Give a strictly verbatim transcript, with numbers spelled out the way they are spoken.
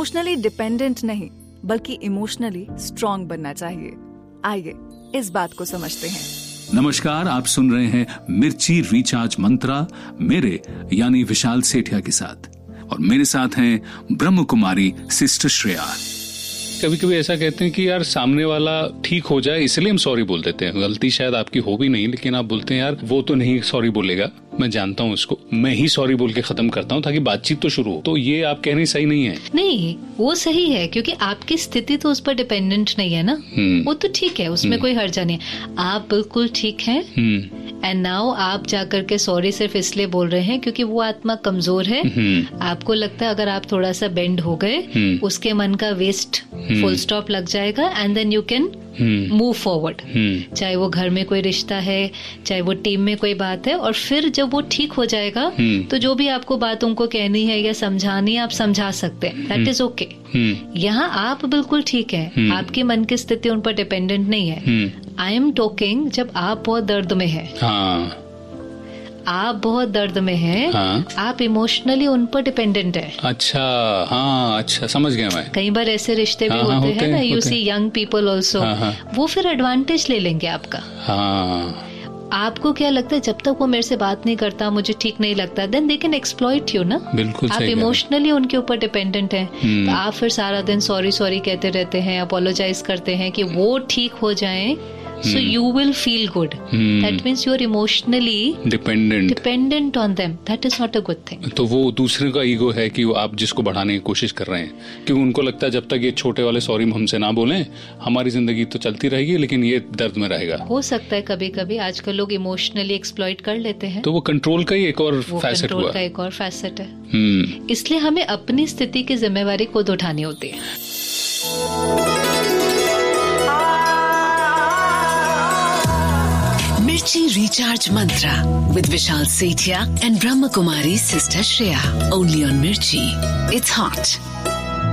Emotionally dependent नहीं बल्कि emotionally strong बनना चाहिए। आइए इस बात को समझते हैं। नमस्कार, आप सुन रहे हैं मिर्ची रिचार्ज मंत्रा मेरे यानी विशाल सेठिया के साथ, और मेरे साथ हैं ब्रह्म कुमारी सिस्टर श्रेया। कभी कभी ऐसा कहते हैं कि यार सामने वाला ठीक हो जाए इसलिए हम सॉरी बोल देते हैं। गलती शायद आपकी हो भी नहीं, लेकिन आप बोलते हैं यार वो तो नहीं सॉरी बोलेगा, मैं जानता हूँ उसको, मैं ही सॉरी बोल के खत्म करता हूँ ताकि बातचीत तो शुरू हो। तो ये आप कह रही सही नहीं है। नहीं, वो सही है क्योंकि आपकी स्थिति तो उस पर डिपेंडेंट नहीं है ना। वो तो ठीक है, उसमें कोई हर्जा नहीं है। आप बिल्कुल ठीक है एंड नाउ आप जाकर के सॉरी सिर्फ इसलिए बोल रहे हैं क्योंकि वो आत्मा कमजोर है। आपको लगता है अगर आप थोड़ा सा बेंड हो गए उसके मन का वेस्ट फुल स्टॉप लग जाएगा and then you can move forward. चाहे वो घर में कोई रिश्ता है, चाहे वो टीम में कोई बात है, और फिर जब वो ठीक हो जाएगा तो जो भी आपको बात उनको कहनी है या समझानी है आप समझा सकते हैं। That is okay. यहाँ आप बिल्कुल ठीक है, आपके मन की स्थिति उन पर डिपेंडेंट नहीं है। आई एम टॉकिंग जब आप बहुत दर्द में है, हाँ। आप बहुत दर्द में हैं, हाँ। आप इमोशनली उन पर डिपेंडेंट है। अच्छा, हाँ, अच्छा, समझ गया मैं। कई बार ऐसे रिश्ते भी हाँ, होते, होते हैं ना, you see young people also, वो फिर एडवांटेज ले लेंगे आपका। हाँ। आपको क्या लगता है जब तक वो मेरे से बात नहीं करता, मुझे ठीक नहीं लगता, then they can exploit you ना। बिल्कुल आप इमोशनली उनके ऊपर डिपेंडेंट हैं, तो आप फिर सारा दिन सॉरी सॉरी कहते रहते हैं, अपोलोजाइज करते हैं कि वो ठीक हो जाएं। So you will feel good. Hmm. That means you are emotionally dependent dependent on them. That is not a good thing. तो वो दूसरे का ईगो है कि वो आप जिसको बढ़ाने की कोशिश कर रहे हैं, क्योंकि उनको लगता है जब तक ये छोटे वाले सॉरी हमसे ना बोलें हमारी जिंदगी तो चलती रहेगी, लेकिन ये दर्द में रहेगा। हो सकता है कभी कभी आजकल लोग इमोशनली एक्सप्लॉइट कर लेते हैं, तो वो कंट्रोल का ही एक और फैसेट हुआ। कंट्रोल का एक और फैसेट है। hmm. इसलिए हमें अपनी स्थिति की जिम्मेवारी खुद उठानी होती है। Mirchi Recharge Mantra with Vishal Sethia and Brahma Kumari Sister Shreya. Only on Mirchi. It's hot.